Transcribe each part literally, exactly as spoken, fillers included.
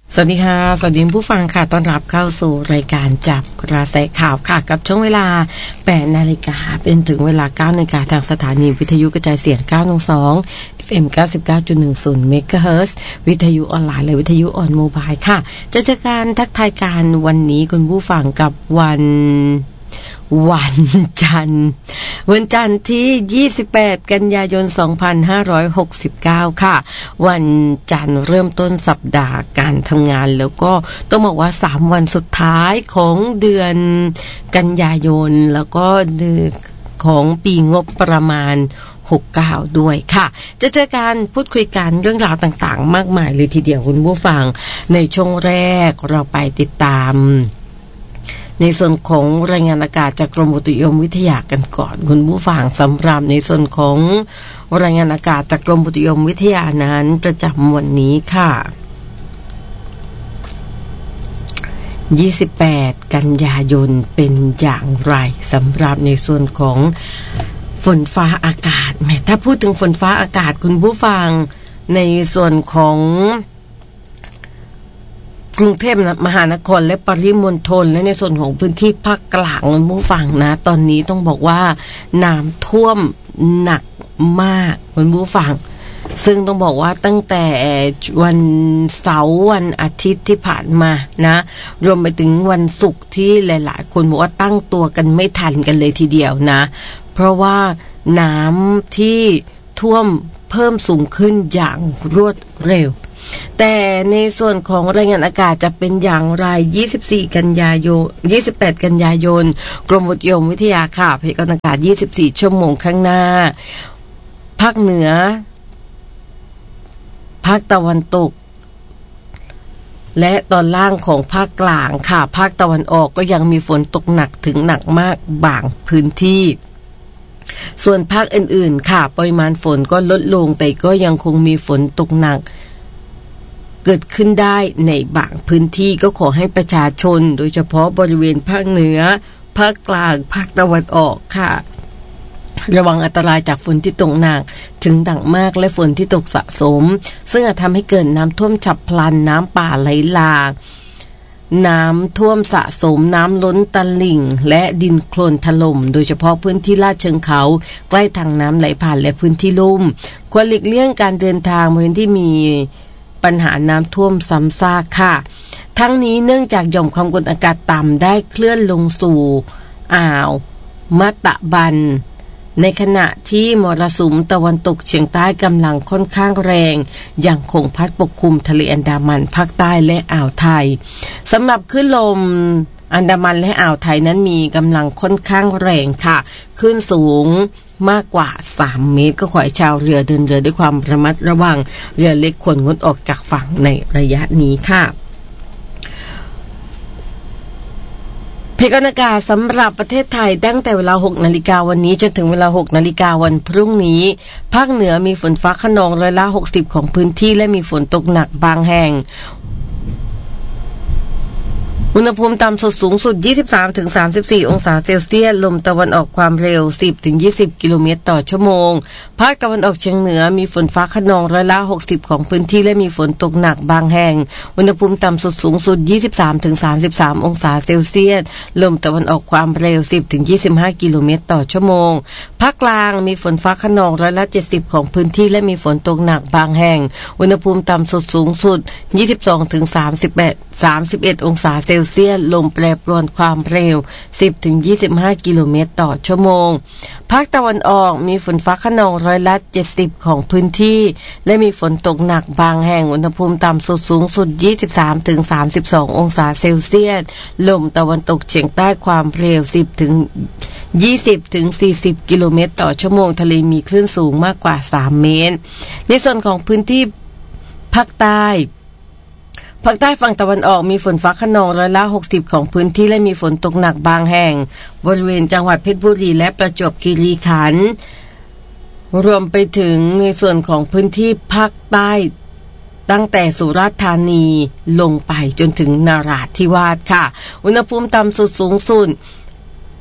สวัสดีค่ะสวัสดีผู้ฟังค่ะต้อนรับเข้าสู่รายการจับกระแสข่าวค่ะกับช่วงเวลา แปดนาฬิกา เป็นถึงเวลา เก้านาฬิกาทางสถานีวิทยุกระจายเสียง เก้าหนึ่งสอง เอฟ เอ็ม เก้าสิบเก้าจุดหนึ่งศูนย์ เมกะเฮิรตซ์ วิทยุออนไลน์และวิทยุออนโมบายค่ะจะเจอกันทักทายการวันนี้คุณผู้ฟังกับวันวันจันทร์วันจันทร์ที่ยี่สิบแปดกันยายนสองพันห้าร้อยหกสิบเก้าค่ะวันจันทร์เริ่มต้นสัปดาห์การทำงานแล้วก็ต้องบอกว่าสามวันสุดท้ายของเดือนกันยายนแล้วก็เดือนของปีงบประมาณหกสิบเก้าด้วยค่ะจะเจอการพูดคุยกันเรื่องราวต่างๆมากมายเลยทีเดียวคุณผู้ฟังในช่วงแรกเราไปติดตามในส่วนของรายงานอากาศจากกรมอุตุนิยมวิทยากันก่อนคุณผู้ฟังสำหรับในส่วนของรายงานอากาศจากกรมอุตุนิยมวิทยานั้นประจำวันนี้ค่ะยี่สิบแปดกันยายนเป็นอย่างไรสำหรับในส่วนของฝนฟ้าอากาศแม้ถ้าพูดถึงฝนฟ้าอากาศคุณผู้ฟังในส่วนของกรุงเทพมหานครและปริมณฑลและในส่วนของพื้นที่ภาคกลางคุณผู้ฟังนะตอนนี้ต้องบอกว่าน้ำท่วมหนักมากคุณผู้ฟังซึ่งต้องบอกว่าตั้งแต่วันเสาร์วันอาทิตย์ที่ผ่านมานะรวมไปถึงวันศุกร์ที่หลายๆคนบอกว่าตั้งตัวกันไม่ทันกันเลยทีเดียวนะเพราะว่าน้ำที่ท่วมเพิ่มสูงขึ้นอย่างรวดเร็วแต่ในส่วนของรายงานอากาศจะเป็นอย่างไรยี่สิบสี่กันยายนยี่สิบแปดกันยายนกรมอุตุนิยมวิทยาค่ะพยากรณ์อากาศยี่สิบสี่ชั่วโมงข้างหน้าภาคเหนือภาคตะวันตกและตอนล่างของภาคกลางค่ะภาคตะวันออกก็ยังมีฝนตกหนักถึงหนักมากบางพื้นที่ส่วนภาคอื่นๆค่ะปริมาณฝนก็ลดลงแต่ก็ยังคงมีฝนตกหนักเกิดขึ้นได้ในบางพื้นที่ก็ขอให้ประชาชนโดยเฉพาะบริเวณภาคเหนือภาคกลางภาคตะวันออกค่ะระวังอันตรายจากฝนที่ตกหนักถึงหนักมากและฝนที่ตกสะสมซึ่งอาจทำให้เกิดน้ำท่วมฉับพลันน้ำป่าไหลหลากน้ำท่วมสะสมน้ำล้นตลิ่งและดินโคลนถล่มโดยเฉพาะพื้นที่ลาดเชิงเขาใกล้ทางน้ำไหลผ่านและพื้นที่ลุ่มควรหลีกเลี่ยงการเดินทางพื้นที่มีปัญหาน้ำท่วมซ้ำซากค่ะทั้งนี้เนื่องจากหย่อมความกดอากาศต่ำได้เคลื่อนลงสู่อ่าวมะตะบันในขณะที่มรสุมตะวันตกเฉียงใต้กำลังค่อนข้างแรงยังคงพัดปกคลุมทะเลอันดามันภาคใต้และอ่าวไทยสำหรับคลื่นลมอันดามันและอ่าวไทยนั้นมีกำลังค่อนข้างแรงค่ะคลื่นสูงมากกว่าสามเมตรก็ขอให้ชาวเรือเดินเรือด้วยความระมัดระวังเรือเล็กควรงดออกจากฝั่งในระยะนี้ค่ะพยากรณ์อากาศสำหรับประเทศไทยตั้งแต่เวลา หกนาฬิกา วันนี้จนถึงเวลา หกนาฬิกา วันพรุ่งนี้ภาคเหนือมีฝนฟ้าคะนองร้อยละหกสิบของพื้นที่และมีฝนตกหนักบางแห่งอุณหภูมิต่ำสุดสูงสุด ยี่สิบสามถึงสามสิบสี่ องศาเซลเซียสลมตะวันออกความเร็ว สิบถึงยี่สิบ กิโลเมตรต่อชั่วโมงภาคตะวันออกเฉียงเหนือมีฝนฟ้าคะนองร้อยละหกสิบของพื้นที่และมีฝนตกหนักบางแห่งอุณหภูมิต่ำสุดสูงสุด ยี่สิบสามถึงสามสิบสาม องศาเซลเซียสลมตะวันออกความเร็ว สิบถึงยี่สิบห้า กิโลเมตรต่อชั่วโมงภาคกลางมีฝนฟ้าคะนองร้อยละเจ็ดสิบของพื้นที่และมีฝนตกหนักบางแห่งอุณหภูมิต่ำสุดสูงสุด ยี่สิบสองถึงสามสิบแปด สามสิบเอ็ด องศาเซลเซียสลมแปรปรวนความเร็ว สิบถึงยี่สิบห้า กิโลเมตรต่อชั่วโมงภาคตะวันออกมีฝนฟ้าคะนองร้อยละเจ็ดสิบของพื้นที่และมีฝนตกหนักบางแห่งอุณหภูมิต่ำสุดสูงสุด ยี่สิบสามถึงสามสิบสอง องศาเซลเซียสลมตะวันตกเฉียงใต้ความเร็ว สิบถึงยี่สิบถึงสี่สิบ กิโลเมตรต่อชั่วโมงทะเลมีคลื่นสูงมากกว่าสามเมตรในส่วนของพื้นที่ภาคใต้ภาคใต้ฝั่งตะวันออกมีฝนฟ้าคะนองร้อยละหกสิบของพื้นที่และมีฝนตกหนักบางแห่งบริเวณจังหวัดเพชรบุรีและประจวบคีรีขันธ์รวมไปถึงในส่วนของพื้นที่ภาคใต้ตั้งแต่สุราษฎร์ธานีลงไปจนถึงนราธิวาสค่ะอุณหภูมิต่ำสุดสูงสุด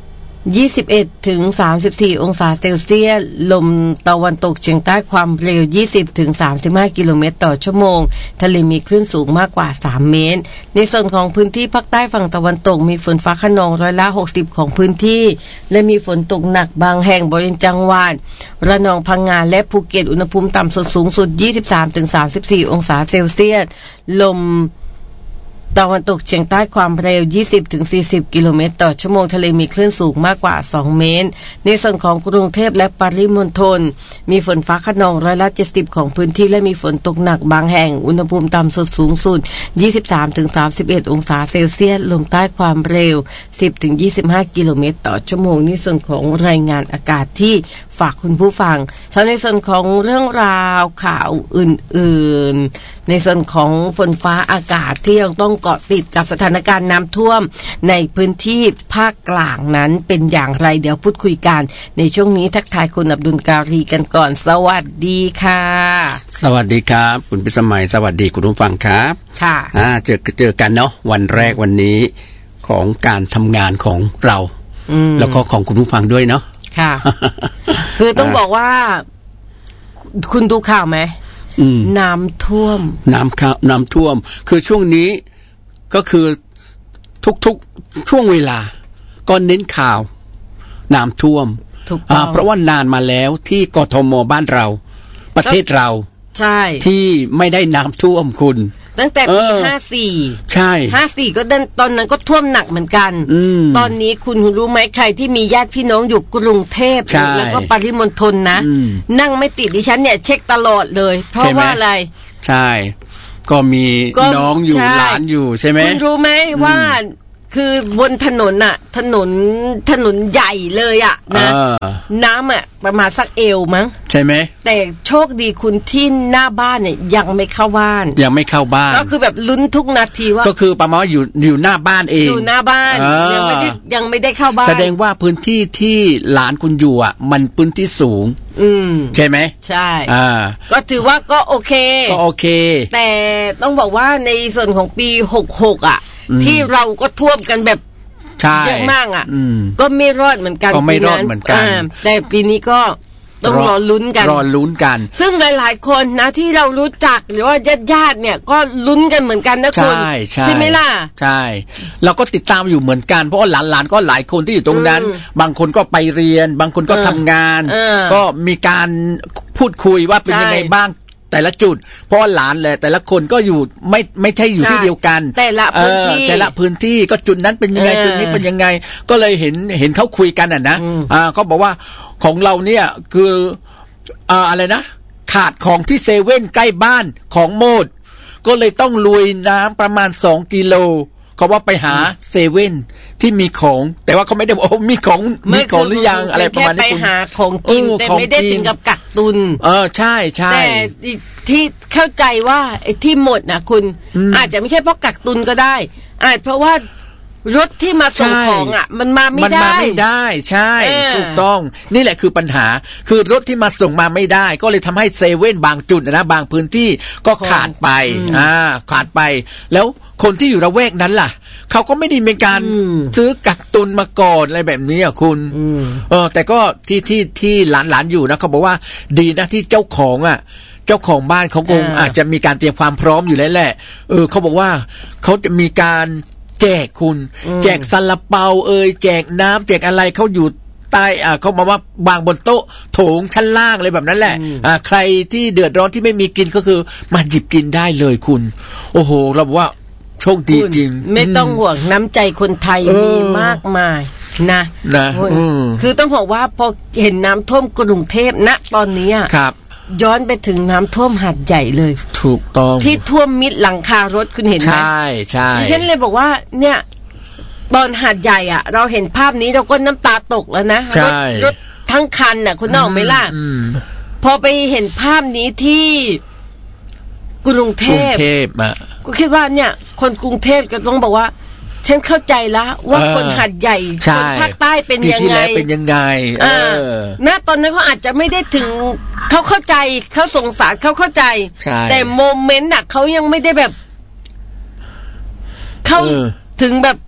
ยี่สิบเอ็ดถึงสามสิบสี่องศาเซลเซียสลมตะวันตกเฉียงใต้ความเร็วยี่สิบถึงสามสิบห้ากิโลเมตรต่อชั่วโมงทะเลมีคลื่นสูงมากกว่าสามเมตรในส่วนของพื้นที่ภาคใต้ฝั่งตะวันตกมีฝนฟ้าคะนองร้อยละหกสิบของพื้นที่และมีฝนตกหนักบางแห่งบริเวณจังหวัดระนองพังงาและภูเก็ตอุณหภูมิต่ำสุดสูงสุดยี่สิบสามถึงสามสิบสี่องศาเซลเซียสลมตะวันตกเฉียงใต้ความเร็วยี่สิบถึงสี่สิบกิโลเมตรต่อชั่วโมงทะเลมีคลื่นสูงมากกว่าสองเมตรในส่วนของกรุงเทพและปริมณฑลมีฝนฟ้าคะนองร้อยละเจ็ดสิบของพื้นที่และมีฝนตกหนักบางแห่งอุณหภูมิต่ำสุดสูงสุดยี่สิบสามถึงสามสิบเอ็ดองศาเซลเซียสลมใต้ความเร็วสิบถึงยี่สิบห้ากิโลเมตรต่อชั่วโมงนี่ส่วนของรายงานอากาศที่ฝากคุณผู้ฟังส่วนในส่วนของเรื่องราวข่าวอื่นๆในส่วนของฝนฟ้าอากาศที่ยังต้องเกาะติดกับสถานการณ์น้ำท่วมในพื้นที่ภาคกลางนั้นเป็นอย่างไรเดี๋ยวพูดคุยกันในช่วงนี้ทักทายคุณอับดุลการีกันก่อนสวัสดีค่ะสวัสดีครับคุณพิสมัยสวัสดีคุณผู้ฟังครับค่ะอ่าเจอเจอกันเนาะวันแรกวันนี้ของการทำงานของเราแล้วก็ของคุณผู้ฟังด้วยเนาะค่ะ คือต้องบอกว่าคุณดูข่าวไหมน้ำท่วมน้ำข้าวน้ำท่วมคือช่วงนี้ก็คือทุกๆช่วงเวลาก็เน้นข่าวน้ำท่วมอ่าเพราะว่านานมาแล้วที่กทมบ้านเราประเทศเราใช่ที่ไม่ได้น้ำท่วมคุณตั้งแต่ปีห้าสี่ใช่ห้าสี่ก็ตอนนั้นก็ท่วมหนักเหมือนกันตอนนี้คุณรู้ไหมใครที่มีญาติพี่น้องอยู่กรุงเทพแล้วก็ปริมณฑลนะนั่งไม่ติดดิฉันเนี่ยเช็คตลอดเลยเพราะว่าอะไรใช่ก็มีน้องอยู่หลานอยู่ใช่ไหมคุณรู้ไหมว่าคือบนถนนน่ะถนนถนนใหญ่เลยอ่ะนะน้ำอ่ะประมาณสักเอวมั้งใช่ไหมแต่โชคดีคุณที่หน้าบ้านเนี่ยยังไม่เข้าบ้านยังไม่เข้าบ้านก็คือแบบลุ้นทุกนาทีว่าก็คือประมาณอยู่อยู่หน้าบ้านเองอยู่หน้าบ้านยังไม่ได้ยังไม่ได้เข้าบ้านแสดงว่าพื้นที่ที่หลานคุณอยู่อ่ะมันพื้นที่สูงอืมใช่ไหมใช่อ่าก็ถือว่าก็โอเคก็โอเคแต่ต้องบอกว่าในส่วนของปีหกหกอ่ะที่เราก็ท่วมกันแบบเยอะมากอ่ะก็ไม่รอดเหมือนกันก็ไม่รอดเหมือนกันแต่ปีนี้ก็ต้องรอลุ้นกันรอลุ้นกันซึ่งหลายๆคนนะที่เรารู้จักหรือว่าญาติๆเนี่ยก็ลุ้นกันเหมือนกันนะคุณใช่ใช่ใช่ไหมล่ะใช่เราก็ติดตามอยู่เหมือนกันเพราะว่าหลานๆก็หลายคนที่อยู่ตรงนั้นบางคนก็ไปเรียนบางคนก็ทำงานก็มีการพูดคุยว่าเป็นยังไงบ้างแต่ละจุดเพราะหลานเลยแต่ละคนก็อยู่ไม่ไม่ใช่อยู่ที่เดียวกันแต่ละพื้นที่แต่ละพื้นที่ก็จุดนั้นเป็นยังไงจุดนี้เป็นยังไงก็เลยเห็นเห็นเขาคุยกันอ่ะนะอ่าเขาบอกว่าของเราเนี่ยคืออ่าอะไรนะขาดของที่เซเว่นใกล้บ้านของโมดก็เลยต้องลุยน้ำประมาณสองกิโลเขาว่าไปหาเซเว่นที่มีของแต่ว่าเขาไม่ได้บอกมีของมีของหรือยังอะไรประมาณนี้คุณแค่ไปหาของกินแต่ไม่ได้ถึงกับกักตุนเออใช่ใช่แต่ที่เข้าใจว่าไอ้ที่หมดนะคุณอาจจะไม่ใช่เพราะกักตุนก็ได้อาจเพราะว่ารถที่มาส่งของอ่ะมันมาไม่ได้มันมาไม่ได้ใช่ถูกต้องนี่แหละคือปัญหาคือรถที่มาส่งมาไม่ได้ก็เลยทำให้เซเว่นบางจุดนะบางพื้นที่ก็ขาดไปอ่าขาดไปแล้วคนที่อยู่ระแวกนั้นล่ะเขาก็ไม่ได้มีการซื้อกักตุนมาก่อนอะไรแบบนี้อ่ะคุณเออแต่ก็ที่ที่ที่หลานๆอยู่นะเขาบอกว่าดีนะที่เจ้าของอ่ะเจ้าของบ้านเขาคงอาจจะมีการเตรียมความพร้อมอยู่แล้วแหละเออเขาบอกว่าเขาจะมีการแจกคุณแจกซาลาเปาเอ่ยแจกน้ำแจกอะไรเขาอยู่ใต้อ่าเขามาว่าวางบนโต๊ะโถงชั้นล่างอะไรแบบนั้นแหละอ่าใครที่เดือดร้อนที่ไม่มีกินก็คือมาหยิบกินได้เลยคุณโอ้โหเราบอกว่าโชคดีจริงไม่ต้องห่วงน้ำใจคนไทยมีมากมายนะนะคือต้องบอกว่าพอเห็นน้ำท่วมกรุงเทพณตอนนี้ครับย้อนไปถึงน้ำท่วมหาดใหญ่เลยถูกต้องที่ท่วมมิดหลังคารถคุณเห็นไหมใช่ใช่ดิฉันเลยบอกว่าเนี่ยตอนหาดใหญ่อ่ะเราเห็นภาพนี้เราก็น้ำตาตกแล้วนะรถรถทั้งคันน่ะคุณน้องไม่ล่ะพอไปเห็นภาพนี้ที่กรุงเทพก็คิดว่าเนี่ยคนกรุงเทพก็ต้องบอกว่าฉันเข้าใจแล้วว่าคนหาดใหญ่คนภาคใต้เป็นยังไงเป็นยังไงเออณตอนนั้นเขาอาจจะไม่ได้ถึงเขาเข้าใจเขาสงสารเขาเข้าใจแต่โมเมนต์น่ะเขายังไม่ได้แบบเข้าถึงแบบ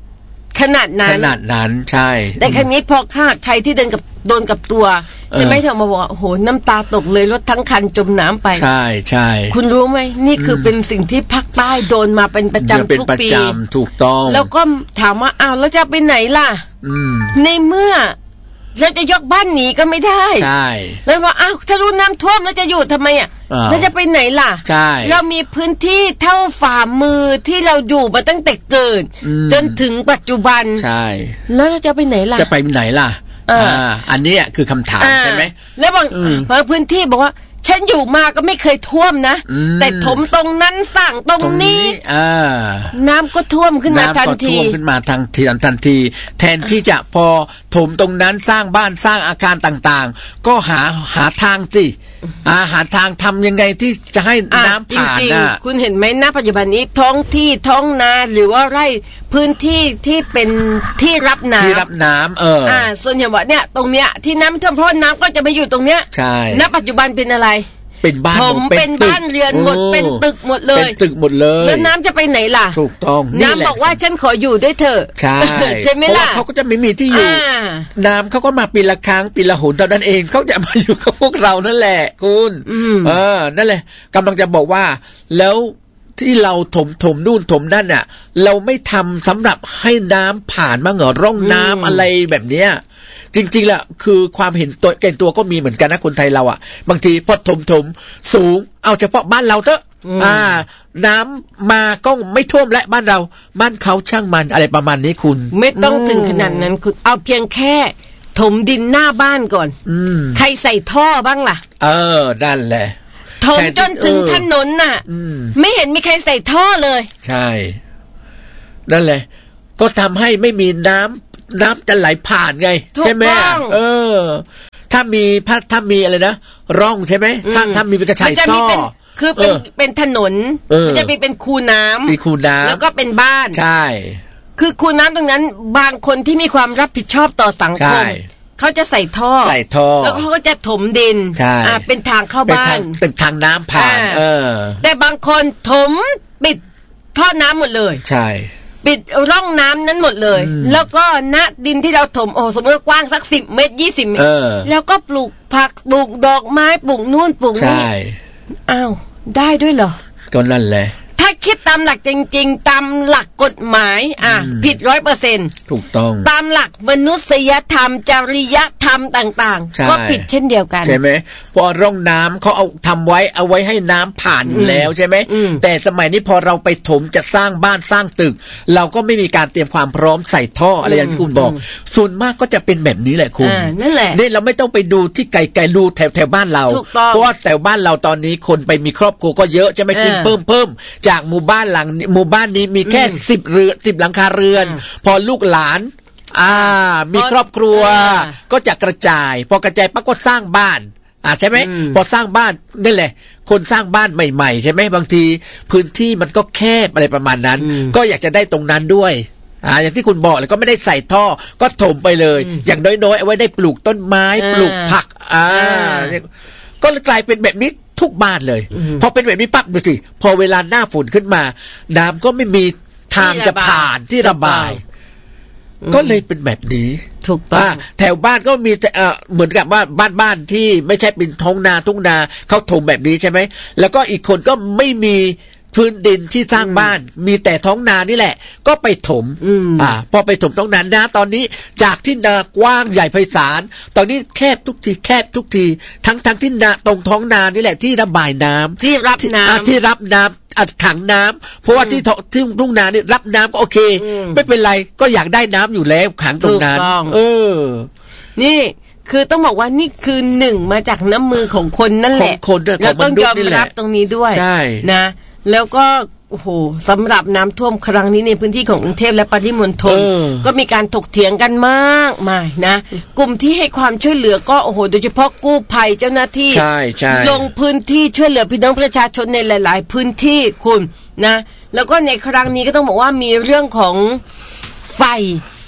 ขนาดนั้นขนาดนั้นใช่แต่ครั้งนี้พอค่าใครที่เดินกับโดนกับตัวใช่ไหมเธอมาบอกโอ้โหน้ำตาตกเลยรถทั้งคันจมน้ำไปใช่ใช่คุณรู้ไหมนี่คือเป็นสิ่งที่ภาคใต้โดนมาเป็นประจำทุกปีถูกต้องแล้วก็ถามว่าอ้าวแล้วจะไปไหนล่ะในเมื่อเราจะยกบ้านหนีก็ไม่ได้ใช่แล้วว่าอ้าวถ้ารู้น้ำท่วมแล้วจะอยู่ทำไมอ่ะแล้วจะไปไหนล่ะใช่เรามีพื้นที่เท่าฝ่ามือที่เราอยู่มาตั้งแต่เกิดจนถึงปัจจุบันใช่แล้วเราจะไปไหนล่ะจะไปไหนล่ะอ่าอันนี้คือคำถามใช่ไหมแล้วบางบางพื้นที่บอกว่าฉันอยู่มาก็ไม่เคยท่วมนะแต่ถมตรงนั้นสั่งตรงนี้น้ำก็ท่วมขึ้นมาทันทีน้ำก็ท่วมขึ้นมาทันทีทันทีแทนที่จะพอถมตรงนั้นสร้างบ้านสร้างอาคารต่างๆก็หาหาทางสิหาทางทำยังไงที่จะให้น้ำผ่านนะคุณเห็นไหมณปัจจุบันนี้ท้องที่ท้องนาหรือว่าไร่พื้นที่ที่เป็นที่รับน้ำที่รับน้ำเอออ่าส่วนใหญ่ว่าเนี่ยตรงเนี้ยที่น้ำท่วมเพราะน้ำก็จะไปอยู่ตรงเนี้ยใช่ณปัจจุบันเป็นอะไรเป็นบ้านผมเป็นบ้านเรือนหมดเป็นตึกหมดเลยเป็นตึกหมดเลยแล้วน้ำจะไปไหนล่ะถูกต้องน้ำบอกว่าฉันขออยู่ด้วยเถอะใช่ใช่ไหมล่ะเขาก็จะไม่มีที่อยู่น้ำเขาก็มาปีละครั้งปีละหนเท่านั้นเองเขาจะมาอยู่กับพวกเรานั่นแหละคุณเออนั่นแหละกำลังจะบอกว่าแล้วที่เราถมถมนู่นถมนั่นน่ะเราไม่ทำสำหรับให้น้ำผ่านบ้างเหรอร่องน้ำอะไรแบบเนี้ยจริงๆแหละคือความเห็นตัวเก่งตัวก็มีเหมือนกันนะคนไทยเราอ่ะบางทีพอถมถมสูงเอาเฉพาะบ้านเราเถอะอ่าน้ำมาก็ไม่ท่วมและบ้านเราบ้านเขาช่างมันอะไรประมาณนี้คุณไม่ต้องถึงขนาดนั้นคุณเอาเพียงแค่ถมดินหน้าบ้านก่อนใครใส่ท่อบ้างล่ะเออนั่นแหละถมจนถึงถนนน่ะไม่เห็นมีใครใส่ท่อเลยใช่นั่นแหละก็ทำให้ไม่มีน้ำน้ำจะไหลผ่านไงใช่ไหมเออถ้ามีพัดถ้ามีอะไรนะร่องใช่ไหมถ้าถ้ามีเป็นกระชายท่อคือเป็นเป็นถนนมันจะมีเป็นคูน้ำมีคูน้ำแล้วก็เป็นบ้านใช่คือคูน้ำตรงนั้นบางคนที่มีความรับผิดชอบต่อสังคมเขาจะใส่ท่อใส่ท่อแล้วเขาก็จะถมดินอ่าเป็นทางเข้าบ้านเป็นทางน้ำผ่านเออแต่บางคนถมปิดท่อน้ำหมดเลยใช่ปิดร่องน้ำนั้นหมดเลยแล้วก็ณดินที่เราถมโอ้สมมติกว้างสักสิบเมตรยี่สิบเมตรแล้วก็ปลูกผักปลูกดอกไม้ปลูกนู่นปลูกนี่อ้าวได้ด้วยเหรอก็นั่นแหละถ้าคิดตามหลักจริงๆตามหลักกฎหมายอ่ะผิดร้อยเปอร์เซ็นต์ถูกต้องตามหลักมนุษยธรรมจริยธรรมต่างๆก็ผิดเช่นเดียวกันใช่ไหมพอร่องน้ำเขาเอาทำไว้เอาไว้ให้น้ำผ่านอยู่แล้วใช่ไหมแต่สมัยนี้พอเราไปถมจะสร้างบ้านสร้างตึกเราก็ไม่มีการเตรียมความพร้อมใส่ท่ออะไรอย่างที่คุณบอกส่วนมากก็จะเป็นแบบนี้แหละคุณนั่นแหละนี่เราไม่ต้องไปดูที่ไกลๆดูแถวแถวบ้านเราเพราะว่าแถวบ้านเราตอนนี้คนไปมีครอบครัวก็เยอะจะไม่กินเพิ่มเพิ่มจากหมู่บ้านหลังหมู่บ้านนี้มีแค่สิบเรือนสิบหลังคาเรือนพอลูกหลานอ่ามีครอบครัวก็จะกระจายพอกระจายปั๊บก็สร้างบ้านอ่าใช่ไหมพอสร้างบ้านนั่นแหละคนสร้างบ้านใหม่ๆใช่ไหมบางทีพื้นที่มันก็แคบอะไรประมาณนั้นก็อยากจะได้ตรงนั้นด้วยอ่าอย่างที่คุณบอกเลยก็ไม่ได้ใส่ท่อก็ถมไปเลยอย่างน้อยๆเอาไว้ได้ปลูกต้นไม้ปลูกผักอ่าก็กลายเป็นแบบนี้ทุกบ้านเลยพอเป็นแบบนี้ปั๊บดูสิพอเวลาหน้าฝนขึ้นมาน้ำก็ไม่มีทางจะผ่านที่ระบายก็เลยเป็นแบบนี้ถูกต้องแถวบ้านก็มีแต่เหมือนกับว่าบ้านบ้านที่ไม่ใช่เป็นท้องนาทุ่งนาเขาถมแบบนี้ใช่ไหมแล้วก็อีกคนก็ไม่มีพื้นดินที่สร้างบ้านมีแต่ท้องนานี่แหละก็ไปถมอ่าพอไปถมตรงนั้นนะตอนนี้จากที่นากว้างใหญ่ไพศาลตอนนี้แคบทุกทีแคบทุกทีทั้งทั้งที่นาตรงท้องนานี่แหละที่ระบายน้ำที่รับน้ำที่รับน้ำอัดขังน้ำเพราะว่าที่ที่ทุ่งนานี่รับน้ำก็โอเคไม่เป็นไรก็อยากได้น้ำอยู่แล้วขังตรงนั้นเออนี่คือต้องบอกว่านี่คือหนึ่งมาจากน้ำมือของคนนั่นแหละแล้วต้องยอมรับตรงนี้ด้วยนะแล้วก็โอ้โหสำหรับน้ำท่วมครั้งนี้ในพื้นที่ของกรุงเทพและปริมณฑลก็มีการถกเถียงกันมากมายนะกลุ่มที่ให้ความช่วยเหลือก็โอ้โหโดยเฉพาะกู้ภัยเจ้าหน้าที่ลงพื้นที่ช่วยเหลือพี่น้องประชาชนในหลายๆพื้นที่คุณนะแล้วก็ในครั้งนี้ก็ต้องบอกว่ามีเรื่องของไฟ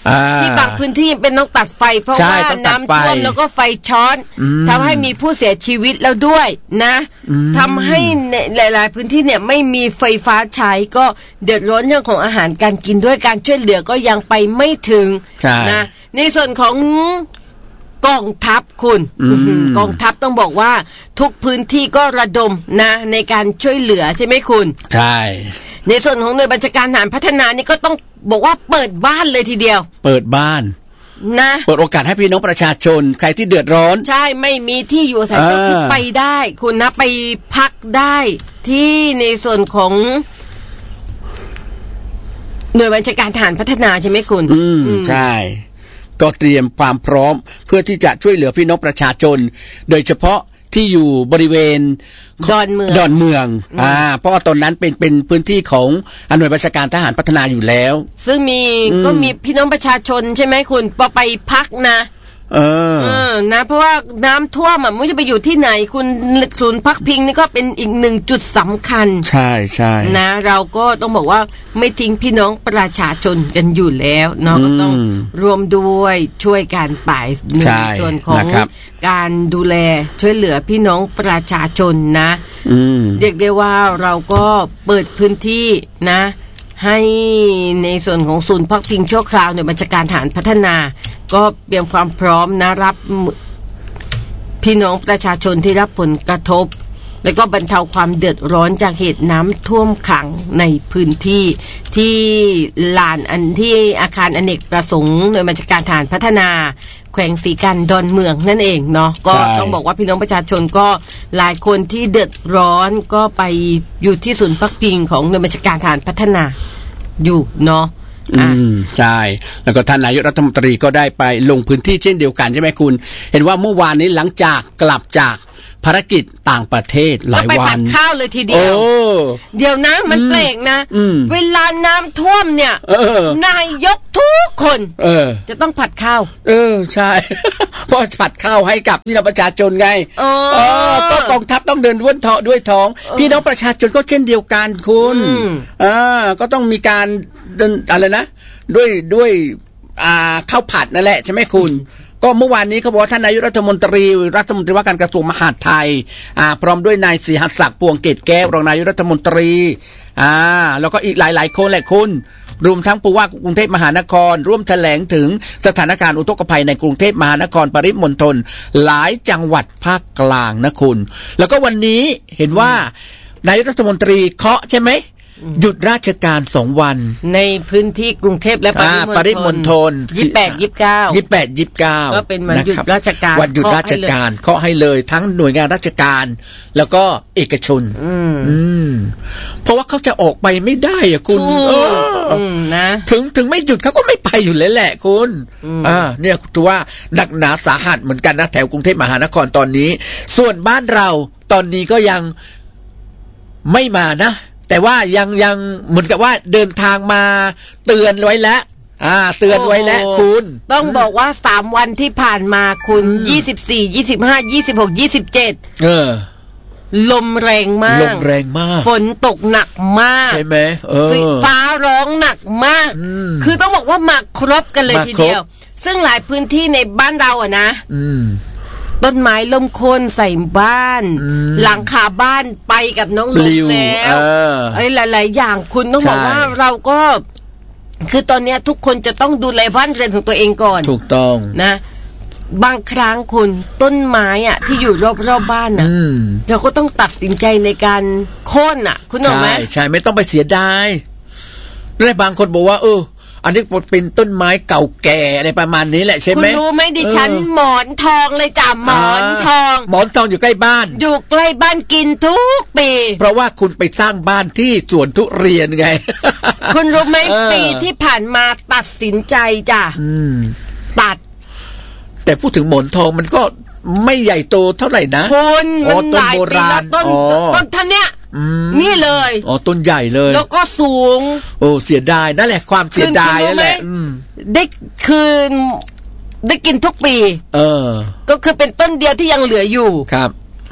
ที่บางพื้นที่เป็นต้องตัดไฟเพราะว่าน้ำท่วมแล้วก็ไฟช็อตทำให้มีผู้เสียชีวิตแล้วด้วยนะทำให้หลายๆพื้นที่เนี่ยไม่มีไฟฟ้าใช้ก็เดือดร้อนเรื่องของอาหารการกินด้วยการช่วยเหลือก็ยังไปไม่ถึงนะในส่วนของกองทัพคุณกองทัพต้องบอกว่าทุกพื้นที่ก็ระดมนะในการช่วยเหลือใช่ไหมคุณใช่ในส่วนของหน่วยบัญชาการทหารพัฒนานี่ก็ต้องบอกว่าเปิดบ้านเลยทีเดียวเปิดบ้านนะเปิดโอกาสให้พี่น้องประชาชนใครที่เดือดร้อนใช่ไม่มีที่อยู่อาศัยก็คือไปได้คุณนะไปพักได้ที่ในส่วนของหน่วยบัญชาการทหารพัฒนาใช่ไหมคุณอืมใช่ก็เตรียมความพร้อมเพื่อที่จะช่วยเหลือพี่น้องประชาชนโดยเฉพาะที่อยู่บริเวณดอนเมืองดอนเมืองอ่าเพราะว่าตอนนั้นเป็นเป็นพื้นที่ของหน่วยบัญชาการทหารพัฒนาอยู่แล้วซึ่งมีก็มีพี่น้องประชาชนใช่ไหมคุณพอไปพักนะเออเออนะเพราะว่าน้ำท่วมอ่ะไม่จะไปอยู่ที่ไหนคุณศูนย์พักพิงนี่ก็เป็นอีกหนึ่งจุดสำคัญใช่ใช่นะเราก็ต้องบอกว่าไม่ทิ้งพี่น้องประชาชนกันอยู่แล้วเนาะก็ต้องรวมด้วยช่วยกันไปในส่วนของการดูแลช่วยเหลือพี่น้องประชาชนนะเรียกได้ว่าเราก็เปิดพื้นที่นะให้ในส่วนของศูนย์พักพิงชั่วคราวในบัญชาการทหารพัฒนาก็เตรียมความพร้อมนะรับพี่น้องประชาชนที่รับผลกระทบแล้วก็บรรเทาความเดือดร้อนจากเหตุน้ำท่วมขังในพื้นที่ที่ลานอันที่อาคารอเนกประสงค์โดยบัญชาการทหารพัฒนาแขวงศรีกันดอนเมืองนั่นเองเนาะก็ต้องบอกว่าพี่น้องประชาชนก็หลายคนที่เดือดร้อนก็ไปอยู่ที่ศูนย์พักพิงของหน่วยบัญชาการทหารพัฒนาอยู่เนาะอืมใช่แล้วก็ท่านนายกรัฐมนตรีก็ได้ไปลงพื้นที่เช่นเดียวกันใช่ไหมคุณเห็นว่าเมื่อวานนี้หลังจากกลับจากภารกิจต่างประเทศหลายวันก็ไปผัดข้าวเลยทีเดียวเดี๋ยวนะมันแปลกนะเวลาน้ำท่วมเนี่ยนายกทุกคนเออจะต้องผัดข้าวเออใช่เพราะผัดข้าวให้กับพี่น้องประชาชนไงเออก็กองทัพต้องเดินด้วยท้องด้วยท้องพี่น้องประชาชนก็เช่นเดียวกันคุณอ่าก็ต้องมีการเดินอะไรนะด้วยด้วยอ่าข้าวผัดนั่นแหละใช่ไหมคุณก็เมื่อวานนี้เขาบอกว่าท่านนายกรัฐมนตรีรัฐมนตรีว่าการกระทรวงมหาดไทยอ่าพร้อมด้วยนายศรีหัสศักดิ์พวงเกตแก้วรองนายกรัฐมนตรีอ่าแล้วก็อีกหลายๆคนแหละคุณรวมทั้งผู้ว่ากรุงเทพมหานครร่วมแถลงถึงสถานการณ์อุทกภัยในกรุงเทพมหานครปริมณฑลหลายจังหวัดภาคกลางนะคุณแล้วก็วันนี้เห็นว่านายกรัฐมนตรีเคาะใช่ไหมหยุดราชการสองวันในพื้นที่กรุงเทพและปริมณฑลยี่สิบแปด ยี่สิบเก้ายี่สิบแปด ยี่สิบเก้าก็เป็นวันหยุดราชการวันหยุดราชการเคาะให้เลยทั้งหน่วยงานราชการแล้วก็เอกชนอืมเพราะว่าเขาจะออกไปไม่ได้อ่ะคุณเออนะถึงถึงไม่หยุดเขาก็ไม่ไปอยู่แล้วแหละคุณอ่าเนี่ยถือว่าหนักหนาสาหัสเหมือนกันนะแถวกรุงเทพมหานครตอนนี้ส่วนบ้านเราตอนนี้ก็ยังไม่มานะแต่ว่ายังยังเหมือนกับว่าเดินทางมาเตือนไว้แล้วอ่าเตือนไว้แล้วคุณต้องบอกว่าสามวันที่ผ่านมาคุณยี่สิบสี่ ยี่สิบห้า ยี่สิบหก ยี่สิบเจ็ดเออลมแรงมากลมแรงมากฝนตกหนักมากใช่ไหมเออฟ้าร้องหนักมากคือต้องบอกว่ามาครบกันเลยทีเดียวซึ่งหลายพื้นที่ในบ้านเราอ่ะนะอืมต้นไม้ล้มโค่นใส่บ้านหลังคาบ้านไปกับน้องลมแล้วไอ้หลายๆอย่างคุณต้องบอกว่าเราก็คือตอนนี้ทุกคนจะต้องดูแลบ้านเรือนของตัวเองก่อนถูกต้องนะบางครั้งคุณต้นไม้อ่ะที่อยู่รอบๆบ้านอ่ะเราก็ต้องตัดสินใจในการโค่นอ่ะคุณรู้ไหมใช่ใช่ไม่ต้องไปเสียดายและบางคนบอกว่าเอออันนี้เป็นต้นไม้เก่าแก่อะไรประมาณนี้แหละใช่ไหมคุณรู้ไหมดิฉันหมอนทองเลยจ้ะหมอนทองหมอนทองอยู่ใกล้บ้านอยู่ใกล้บ้านกินทุกปีเพราะว่าคุณไปสร้างบ้านที่สวนทุเรียนไงคุณรู้ไหมปีที่ผ่านมาตัดสินใจจ้ะตัดแต่พูดถึงหมอนทองมันก็ไม่ใหญ่โตเท่าไหร่นะคุณมันหลายปีแล้วต้นต้นท่านเนี้ยนี่เลยอ๋อต้นใหญ่เลยแล้วก็สูงโอ้เสียดายนั่นแหละความเสียดายนั่นแหละได้คืนได้กินทุกปีเออก็คือเป็นต้นเดียวที่ยังเหลืออยู่ครับ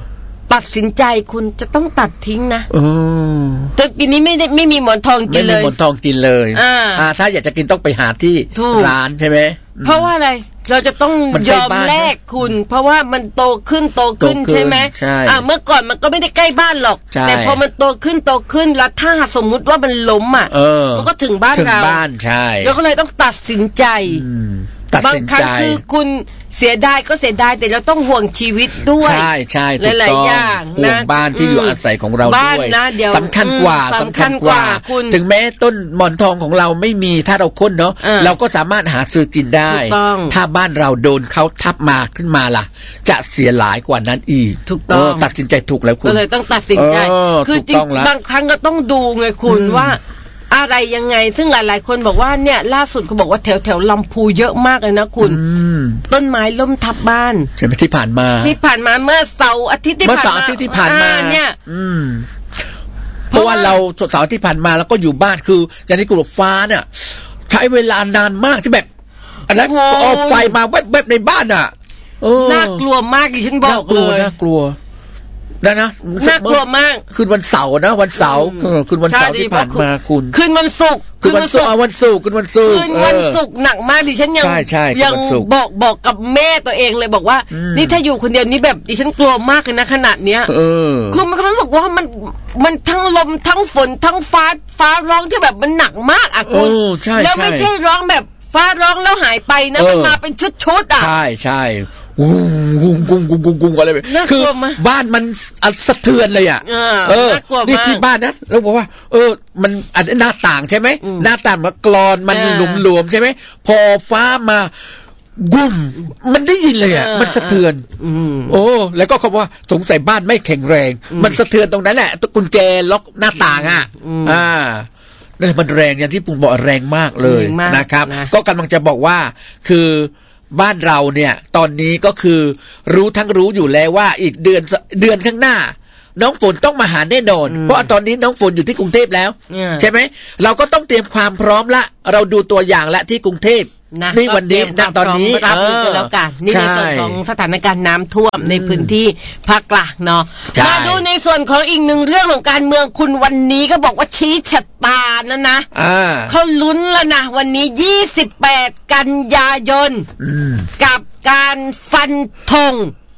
ตัดสินใจคุณจะต้องตัดทิ้งนะเออจนปีนี้ไม่ได้ไม่มีหมอนทองกินเลยไม่มีหมอนทองกินเลยอ่าอ่าถ้าอยากจะกินต้องไปหาที่ร้านใช่ไหมเพราะว่าอะไรเราจะต้องยอมแลกคุณเพราะว่ามันโตขึ้นโตขึ้นใช่ไหมอ่าเมื่อก่อนมันก็ไม่ได้ใกล้บ้านหรอกแต่พอมันโตขึ้นโตขึ้นแล้วถ้าสมมุติว่ามันล้มอ่ะมันก็ถึงบ้านเราถึงบ้านใช่เราก็เลยต้องตัดสินใจบางครั้งคือคุณเสียดายก็เสียดายแต่เราต้องห่วงชีวิตด้วยใช่ใช่ถูกต้องห่วงบ้านที่อยู่อาศัยของเราด้วยสำคัญกว่าสำคัญกว่าถึงแม้ต้นหมอนทองของเราไม่มีถ้าเราค้นเนาะเราก็สามารถหาซื้อกินได้ถ้าบ้านเราโดนเขาทับมาขึ้นมาล่ะจะเสียหลายกว่านั้นอีกถูกต้องตัดสินใจถูกแล้วคุณก็เลยต้องตัดสินใจคือจริงบางครั้งก็ต้องดูไงคุณว่าอะไรยังไงซึ่งหลายๆคนบอกว่าเนี่ยล่าสุดเขาบอกว่าแถวแถวลำพูเยอะมากเลยนะคุณต้นไม้ล้มทับบ้านใช่ไหมที่ผ่านมาที่ผ่านมาเมื่อเสาร์อาทิตย์ที่ผ่านมาเมื่อเสาร์อาทิตย์ที่ผ่านมาเนี่ยเพราะว่าเราเสาร์ที่ผ่านมาแล้วก็อยู่บ้านคืออย่างที่กลุ่มฟ้าเนี่ยใช้เวลานานมากที่แบบอันนั้นเอาไฟมาแวบๆในบ้านอ่ะน่ากลัวมากดิฉันบอกเลยน่ากลัวนะนะน่ากลัวมากคืนวันเสาร์นะวันเสาร์คืนวันเสาร์ที่ผ่านมาคุณคืนวันศุกร์คืนวันศุกร์วันศุกร์คืนวันศุกร์คืนวันศุกร์หนักมากดิฉันยังยังบอกบอกกับแม่ตัวเองเลยบอกว่านี่ถ้าอยู่คนเดียวนี่แบบดิฉันกลัวมากเลยนะขนาดเนี้ยคือมันรู้สึกว่ามันมันทั้งลมทั้งฝนทั้งฟ้าฟ้าร้องที่แบบมันหนักมากอ่ะคุณแล้วไม่ใช่ร้องแบบฟ้าร้องแล้วหายไปนะมันมาเป็นชุดๆอ่ะใช่ใช่กุ้งกุ้งกุ้งกุ้งกุ้งกุ้งอะไรแบบคือบ้านมันสะเทือนเลยอ่ะเออนี่ที่บ้านนะแล้วบอกว่าเออมันอันหน้าต่างใช่ไหมหน้าต่างมันกรอนมันหลวมๆใช่ไหมพอฟ้ามากุ้มมันได้ยินเลยอ่ะมันสะเทือนโอ้แล้วก็เขาว่าสงสัยบ้านไม่แข็งแรงมันสะเทือนตรงนั้นแหละกุญแจล็อกหน้าต่างอ่ะอ่ามันแรงอย่างที่ปุ่งบอกแรงมากเลยนะครับก็กำลังจะบอกว่าคือบ้านเราเนี่ยตอนนี้ก็คือรู้ทั้งรู้อยู่แล้วว่าอีกเดือนเดือนข้างหน้าน้องฝนต้องมาหาแน่นอนเพราะตอนนี้น้องฝนอยู่ที่กรุงเทพแล้วใช่ไหมเราก็ต้องเตรียมความพร้อมละเราดูตัวอย่างละที่กรุงเทพนี่วันนี้ณตอนนี้รับมือกันแล้วกันนี่ในส่วนของสถานการณ์น้ำท่วมในพื้นที่ภาคกลางเนาะมาดูในส่วนของอีกหนึ่งเรื่องของการเมืองคุณวันนี้ก็บอกว่าชี้ชะตานะนะเขาลุ้นแล้วนะวันนี้ยี่สิบแปดกันยายนกับการฟันธง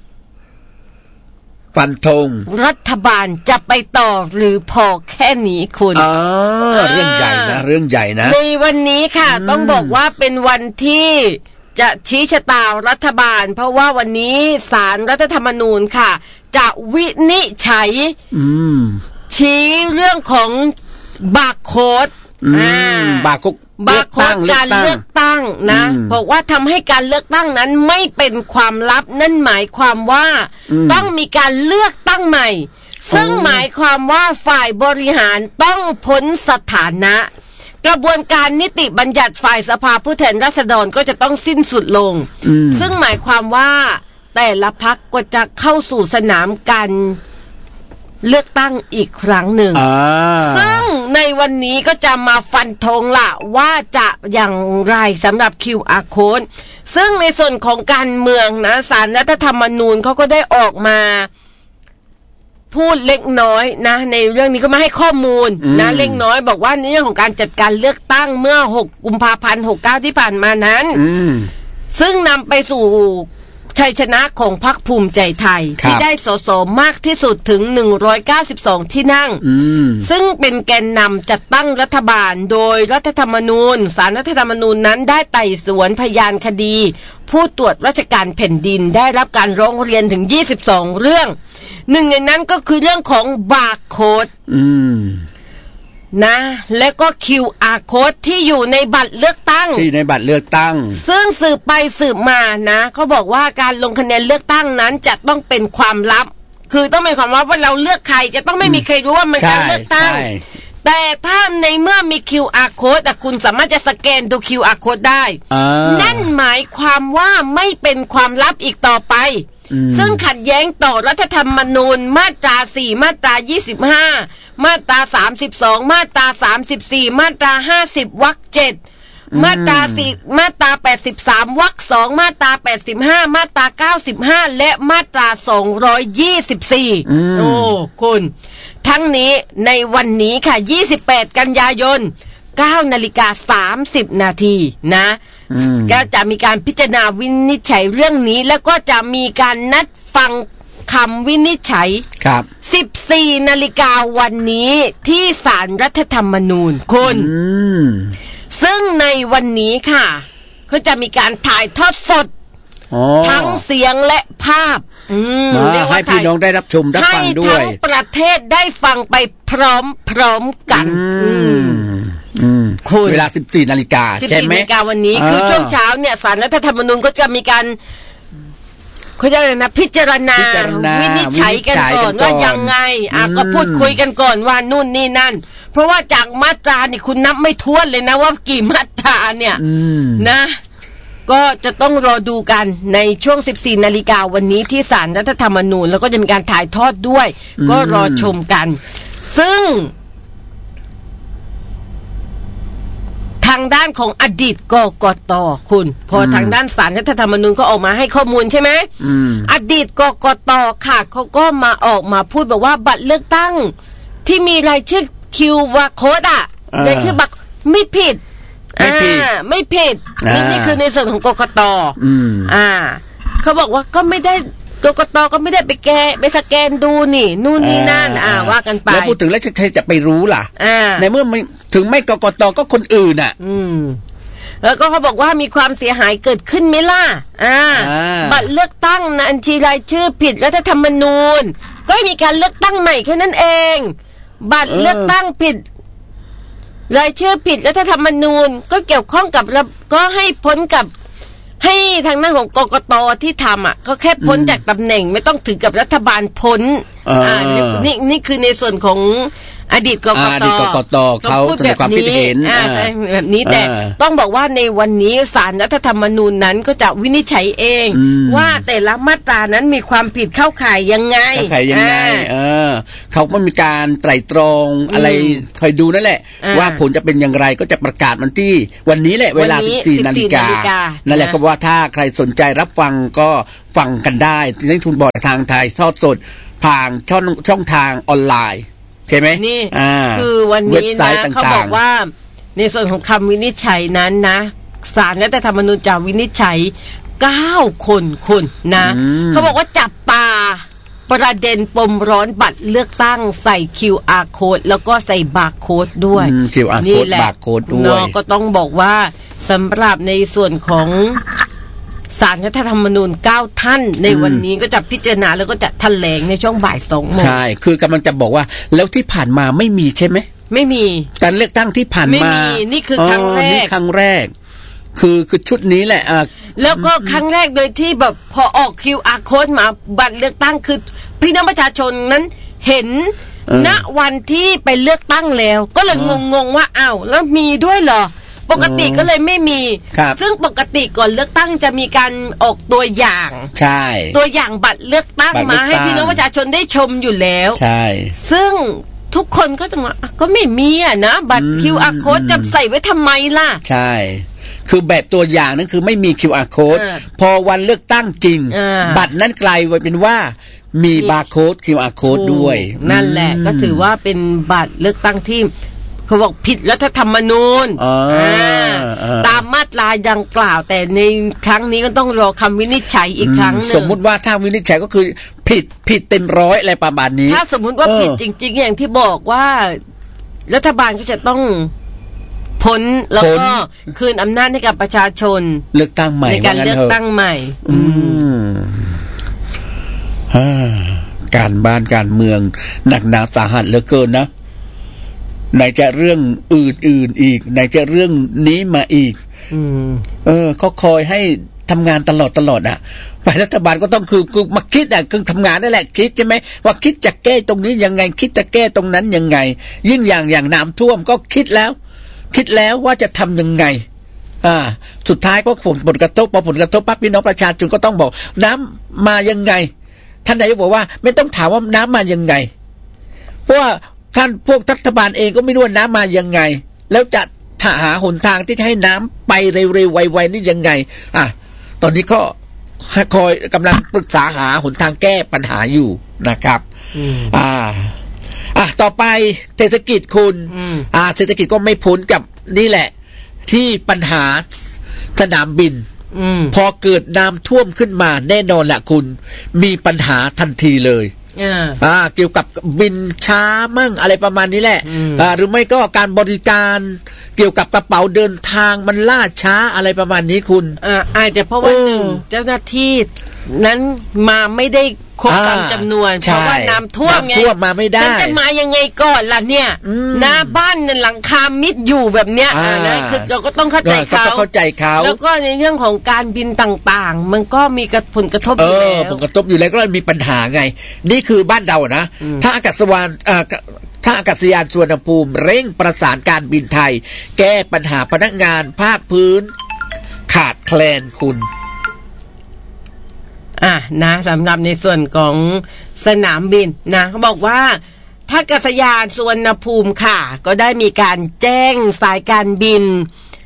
ฟันธงรัฐบาลจะไปต่อหรือพอแค่นี้คุณอ๋อเรื่องใหญ่นะเรื่องใหญ่นะในวันนี้ค่ะต้องบอกว่าเป็นวันที่จะชี้ชะตารัฐบาลเพราะว่าวันนี้ศาลรัฐธรรมนูญค่ะจะวินิจฉัยชี้เรื่องของบาร์โค้ดบาร์โค้ดบาร์โค้ดการเลือกตั้งนะบอกว่าทำให้การเลือกตั้งนั้นไม่เป็นความลับนั่นหมายความว่าต้องมีการเลือกตั้งใหม่ซึ่งหมายความว่าฝ่ายบริหารต้องพ้นสถานะกระบวนการนิติบัญญัติฝ่ายสภาผู้แทนราษฎรก็จะต้องสิ้นสุดลงซึ่งหมายความว่าแต่ละพรรคก็จะเข้าสู่สนามการเลือกตั้งอีกครั้งหนึ่งซึ่งในวันนี้ก็จะมาฟันธงละว่าจะอย่างไรสำหรับ คิว อาร์ Code ซึ่งในส่วนของการเมืองนะศาลรัฐธรรมนูญเขาก็ได้ออกมาพูดเล็กน้อยนะในเรื่องนี้ก็มาให้ข้อมูลนะเล็กน้อยบอกว่าในเรื่องของการจัดการเลือกตั้งเมื่อหกกุมภาพันธ์หกสิบเก้าที่ผ่านมานั้นซึ่งนำไปสู่ชัยชนะของพรรคภูมิใจไทยที่ได้สสมากที่สุดถึงหนึ่งร้อยเก้าสิบสองที่นั่งซึ่งเป็นแกนนำจัดตั้งรัฐบาลโดยรัฐธรรมนูญศาลรัฐธรรมนูญนั้นได้ไต่สวนพยานคดีผู้ตรวจราชการแผ่นดินได้รับการร้องเรียนถึงยี่สิบสองเรื่องหนึ่งในนั้นก็คือเรื่องของบาร์โค้ดนะและก็ คิว อาร์ Code ที่อยู่ในบัตรเลือกตั้งที่ในบัตรเลือกตั้งซึ่งสืบไปสืบมานะเขาบอกว่าการลงคะแนนเลือกตั้งนั้นจะต้องเป็นความลับคือต้องเป็นความลับว่าเราเลือกใครจะต้องไม่มีใครรู้ว่ามันการเลือกตั้งแต่ถ้าในเมื่อมี คิว อาร์ Code แต่คุณสามารถจะสแกนดู คิว อาร์ Code ได้นั่นหมายความว่าไม่เป็นความลับอีกต่อไปซึ่งขัดแย้งต่อรัฐธรรมนูญมาตราสี่มาตรายี่สิบห้ามาตราสามสิบสองมาตราสามสิบสี่มาตราห้าสิบวรรคเจ็ดมาตราสี่มาตราแปดสิบสามวรรคสองมาตราแปดสิบห้ามาตราเก้าสิบห้าและมาตราสองร้อยยี่สิบสี่โอ้คุณทั้งนี้ในวันนี้ค่ะยี่สิบแปดกันยายนเก้านาฬิกาสามสิบนาทีนะก็จะมีการพิจารณาวินิจฉัยเรื่องนี้แล้วก็จะมีการนัดฟังคำวินิจฉัยครับสิบสี่นาฬิกาวันนี้ที่ศาลรัฐธรรมนูญคุณซึ่งในวันนี้ค่ะเขาจะมีการถ่ายทอดสดทั้งเสียงและภาพให้พี่น้องได้รับชมได้ฟังด้วยให้ทั้งประเทศได้ฟังไปพร้อมๆกันเวลา สิบสี่ นาฬิกาใช่ไหมสิบสี่ นาฬิกาวันนี้คือช่วงเช้าเนี่ยศาลรัฐธรรมนูญก็จะมีการเขาจะอะไรนะพิจารณาวินิจฉัยกันก่อนว่ายังไงอ่ะก็พูดคุยกันก่อนว่านู่นนี่นั่นเพราะว่าจากมาตรานี่คุณนับไม่ถ้วนเลยนะว่ากี่มาตราเนี่ยนะก็จะต้องรอดูกันในช่วง สิบสี่ นาฬิกาวันนี้ที่ศาลรัฐธรรมนูญแล้วก็จะมีการถ่ายทอดด้วยก็รอชมกันซึ่งทางด้านของอดีตกกต.คุณพอทางด้านศาลรัฐธรรมนูญก็ออกมาให้ข้อมูลใช่ไหมอดีตกกต.ค่ะเขาก็มาออกมาพูดบอกว่าบัตรเลือกตั้งที่มีรายชื่อคิววาโค้ดอ่ะรายชื่อบัตรไม่ผิดไม่ผิดไม่ผิดนี่นี่คือในส่วนของกกต.อ่าเขาบอกว่าก็ไม่ได้กกต.ก็ไม่ได้ไปแกไปสแกนดูนี่นู่นนี่นั่นอ่าว่ากันไปแล้วพูดถึงแล้วใครจะไปรู้ล่ะในเมื่อไม่ถึงไม่กกต.ก็คนอื่นอ่ะอืมแล้วก็เขาบอกว่ามีความเสียหายเกิดขึ้นไหมล่ะอ่าบัตรเลือกตั้งนะอัญชีรายชื่อผิดรัฐธรรมนูญก็มีการเลือกตั้งใหม่แค่นั้นเองบัตรเลือกตั้งผิดรายชื่อผิดรัฐธรรมนูญก็เกี่ยวข้องกับก็ให้พ้นกับให้ทางด้านของกกต.ที่ทำอ่ะก็แค่พ้นจากตำแหน่งไม่ต้องถึงกับรัฐบาลพ้นอ่านี่นี่คือในส่วนของอดีตกกต. เขาแสดงความคิดเห็นอ่าใช่แบบนี้แต่ต้องบอกว่าในวันนี้ศาลรัฐธรรมนูญนั้นก็จะวินิจฉัยเองว่าแต่ละมาตรานั้นมีความผิดเข้าข่ายยังไงเข้าข่ายยังไงเออเขาก็มีการไตร่ตรองอะไรคอยดูนั่นแหละว่าผลจะเป็นอย่างไรก็จะประกาศวันที่วันนี้แหละเวลา สิบสี่ นาฬิกานั่นแหละก็ว่าถ้าใครสนใจรับฟังก็ฟังกันได้ที่ทุนบอร์ดทางไทยทอดสดผ่านช่องช่องทางออนไลน์ใช่ไหมนี่คือวันนี้นะเขาบอกว่าในส่วนของคำวินิจฉัยนั้นนะศาลรัฐธรรมนูญจะวินิจฉัยเก้าคนคุณนะเขาบอกว่าจับตาประเด็นปมร้อนบัตรเลือกตั้งใส่ คิว อาร์ code แล้วก็ใส่บาร์โค้ดด้วยคิว อาร์ code บาร์โค้ดด้วยก็ต้องบอกว่าสำหรับในส่วนของศาลรัฐธรรมนูญเก้าท่านในวันนี้ก็จะพิจารณาแล้วก็จะแถลงในช่วงบ่ายสองโมงใช่คือกำลังจะบอกว่าแล้วที่ผ่านมาไม่มีใช่ไหมไม่มีการเลือกตั้งที่ผ่านมาไม่มีนี่คือครั้งแรกนี่ครั้งแรกคือคือชุดนี้แหละอ่ะแล้วก็ครั้งแรกโดยที่แบบพอออก คิว อาร์ code มาบัตรเลือกตั้งคือพี่น้องประชาชนนั้นเห็นณวันที่ไปเลือกตั้งแล้วก็เลยงงๆว่าอ้าวแล้วมีด้วยเหรอปกติก็เลยไม่มีซึ่งปกติก่อนเลือกตั้งจะมีการออกตัวอย่างใช่ตัวอย่างบัตรเลือกตั้งมาให้พี่น้องประชาชนได้ชมอยู่แล้วใช่ซึ่งทุกคนก็จะว่าก็ไม่มีอ่ะนะบัตร คิว อาร์ code จะใส่ไว้ทำไมล่ะใช่คือแบบตัวอย่างนั้นคือไม่มี คิว อาร์ code พอวันเลือกตั้งจริงบัตรนั้นกลายเป็นว่ามีบาร์โค้ด คิว อาร์ code ด้วยนั่นแหละก็ถือว่าเป็นบัตรเลือกตั้งที่เขาบอกผิดรัฐธรรมนูญตามมาตราดังกล่าวแต่ในครั้งนี้ก็ต้องรอคำวินิจฉัยอีกครั้งนึงสมมุติว่าถ้าวินิจฉัยก็คือผิดผิดเต็มร้อยอะไรประมาณนี้ถ้าสมมุติว่าผิดจริงๆอย่างที่บอกว่ารัฐบาลก็จะต้องพ้นแล้วก็คืนอำนาจให้กับประชาชนเลือกตั้งใหม่ในการเลือกตั้งใหม่การบ้านการเมืองหนักหนาสาหัสเหลือเกินนะไหนจะเรื่องอื่นๆอีกไหนจะเรื่องนี้มาอีกเออเขาคอยให้ทำงานตลอดตลอดอ่ะฝ่ายรัฐบาลก็ต้องคือคือมาคิดอ่ะคือทำงานนั่นแหละคิดใช่ไหมว่าคิดจะแก้ตรงนี้ยังไงคิดจะแก้ตรงนั้นยังไงยิ่งอย่างอย่างน้ำท่วมก็คิดแล้วคิดแล้วว่าจะทำยังไงอ่าสุดท้ายก็ผลผลกระทบพอผลกระทบปั๊บพี่น้องประชาชนก็ต้องบอกน้ำมายังไงท่านนายกบอกว่าไม่ต้องถามว่าน้ำมายังไงเพราะว่าท่านพวกรัฐบาลเองก็ไม่รู้ว่าน้ำมายังไงแล้วจะหาหนทางที่จะให้น้ำไปเร็วๆไวๆนี่ยังไงอ่ะตอนนี้ก็คอยกำลังปรึกษาหาหนทางแก้ปัญหาอยู่นะครับอ่าอ่ะต่อไปเศรษฐกิจคุณอ่าเศรษฐกิจก็ไม่พ้นกับนี่แหละที่ปัญหาสนามบินพอเกิดน้ำท่วมขึ้นมาแน่นอนแหละคุณมีปัญหาทันทีเลยอ่าเกี่ยวกับบินช้ามั่งอะไรประมาณนี้แหละอ่าหรือไม่ก็การบริการเกี่ยวกับกระเป๋าเดินทางมันล่าช้าอะไรประมาณนี้คุณอ่าอาจจะเพราะว่าหนึ่งเจ้าหน้าที่นั้นมาไม่ได้ครบตามจำนวนเพราะว่าน้ำท่วมไงท่วมมาไม่ได้จะมายังไงก่อนล่ะเนี่ยหน้าบ้านหลังคามิดอยู่แบบเนี้ยนะคือเราก็ต้องเข้าใจเขาเข้าใจเขาแล้วก็ในเรื่องของการบินต่างๆมันก็มีผลกระทบอยู่แล้วผลกระทบอยู่แล้วก็มีปัญหาไงนี่คือบ้านเรานะถ้าอากาศวานถ้าอากาศยานสุวรรณภูมิเร่งประสานการบินไทยแก้ปัญหาพนักงานภาคพื้นขาดแคลนคุณอ่ะนะสำหรับในส่วนของสนามบินนะเขาบอกว่าท่าอากาศยานสุวรรณภูมิค่ะก็ได้มีการแจ้งสายการบิน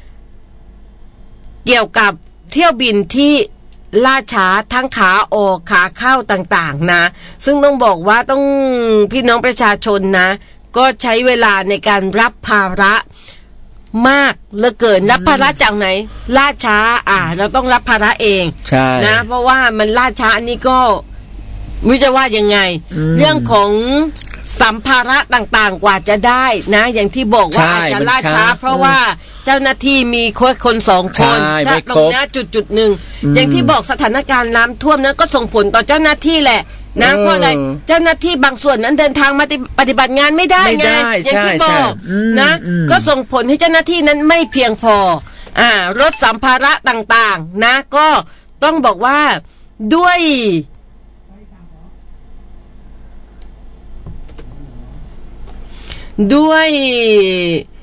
เกี่ยวกับเที่ยวบินที่ล่าช้าทั้งขาออกขาเข้าต่างๆนะซึ่งต้องบอกว่าต้องพี่น้องประชาชนนะก็ใช้เวลาในการรับภาระมากเหลือเกินรับภาระจากไหนล่าช้าอ่าเราต้องรับภาระเองนะเพราะว่ามันล่าช้าอันนี้ก็ไม่รู้จะว่ายังไงเรื่องของสัมภาระต่างๆกว่าจะได้นะอย่างที่บอกว่าอาจจะล่าช้าเพราะว่าเจ้าหน้าที่มีคนสองคนถ้าตรงนี้จุดจุดหนึ่งอย่างที่บอกสถานการณ์น้ำท่วมนั้นก็ส่งผลต่อเจ้าหน้าที่แหละนะเพราะอะไรเจ้าหน้าที่บางส่วนนั้นเดินทางมาปฏิบัติงานไม่ได้ไงอย่างที่บอกนะก็ส่งผลให้เจ้าหน้าที่นั้นไม่เพียงพออ่ารถสัมภาระต่างๆนะก็ต้องบอกว่าด้วยด้วย